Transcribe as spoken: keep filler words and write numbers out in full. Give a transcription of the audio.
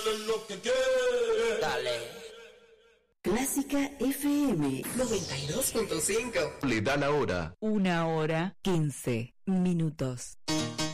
Dale lo que quieres. Dale. Clásica F M noventa y dos punto cinco. Le da la hora. Una hora, quince minutos.